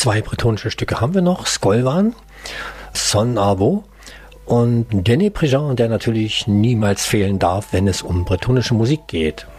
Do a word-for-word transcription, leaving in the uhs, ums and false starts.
Zwei bretonische Stücke haben wir noch. Skolvan, Son Arvo und Danny Préjean, der natürlich niemals fehlen darf, wenn es um bretonische Musik geht.